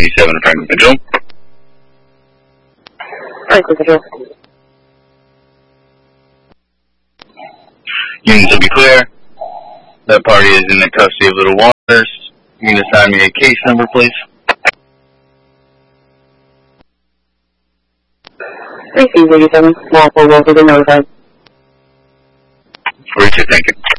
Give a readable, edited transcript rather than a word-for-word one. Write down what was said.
87 Franklin Control. Franklin Control. Units will be clear. That party is in the custody of Little Waters. You can assign me a case number, please. 3687, lawful, will be notified. 42, thank you.